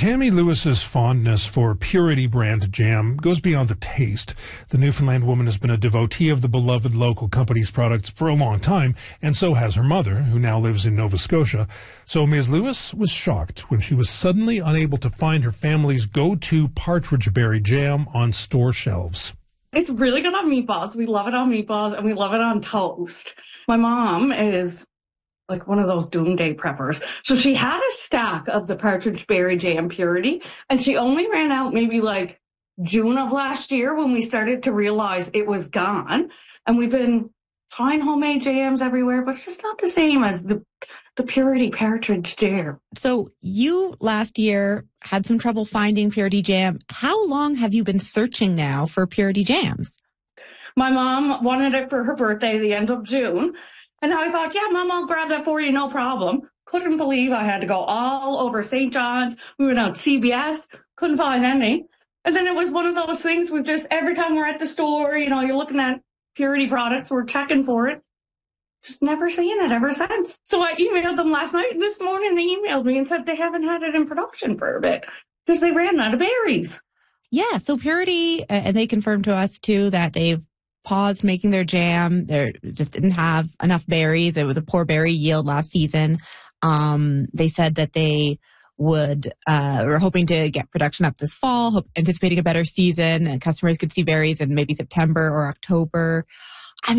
Tammy Lewis's fondness for Purity brand jam goes beyond the taste. The Newfoundland woman has been a devotee of the beloved local company's products for a long time, and so has her mother, who now lives in Nova Scotia. So Ms. Lewis was shocked when she was suddenly unable to find her family's go-to partridge berry jam on store shelves. It's really good on meatballs. We love it on meatballs, and we love it on toast. My mom is like one of those doomsday preppers. So she had a stack of the partridge berry jam Purity, and she only ran out maybe like June of last year when we started to realize it was gone. And we've been trying homemade jams everywhere, but it's just not the same as the Purity partridge jam. So you last year had some trouble finding Purity jam. How long have you been searching now for Purity jams? My mom wanted it for her birthday, the end of June. And I thought, yeah, Mom, I'll grab that for you, no problem. Couldn't believe I had to go all over St. John's. We went on CBS, couldn't find any. And then it was one of those things we just, every time we're at the store, you're looking at Purity products, we're checking for it. Just never seen it ever since. So I emailed them last night, and this morning they emailed me and said they haven't had it in production for a bit because they ran out of berries. Yeah, so Purity, and they confirmed to us too that they've paused making their jam. They just didn't have enough berries. It was a poor berry yield last season. They said that they were hoping to get production up this fall, anticipating a better season, and customers could see berries in maybe September or October.